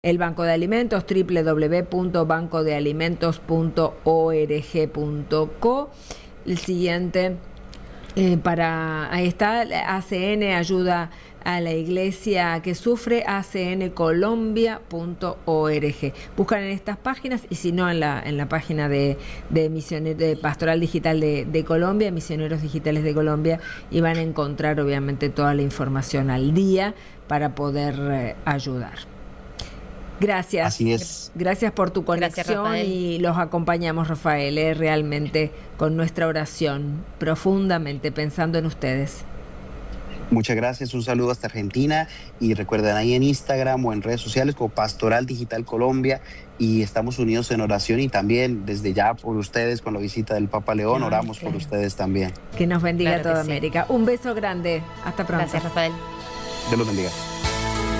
El Banco de Alimentos, www.bancodealimentos.org.co. El siguiente, ahí está, ACN ayuda a la iglesia que sufre, acncolombia.org. Buscan en estas páginas y si no en la página de Pastoral Digital de Colombia, Misioneros Digitales de Colombia, y van a encontrar obviamente toda la información al día para poder ayudar. Gracias. Así es. Gracias por tu conexión y los acompañamos, Rafael, realmente con nuestra oración, profundamente pensando en ustedes. Muchas gracias, un saludo hasta Argentina y recuerden ahí en Instagram o en redes sociales como Pastoral Digital Colombia, y estamos unidos en oración y también desde ya por ustedes con la visita del Papa León, oramos por ustedes también. Que nos bendiga toda América. Un beso grande, hasta pronto. Gracias, Rafael. Dios los bendiga.